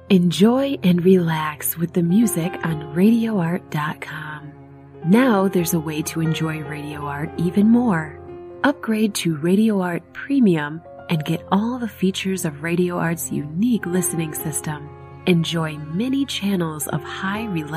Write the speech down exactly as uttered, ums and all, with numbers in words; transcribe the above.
Enjoy and relax with the music on radio art dot com. Now there's a way to enjoy Radio Art even more. Upgrade to Radio Art Premium and get all the features of Radio Art's unique listening system. Enjoy many channels of high relaxation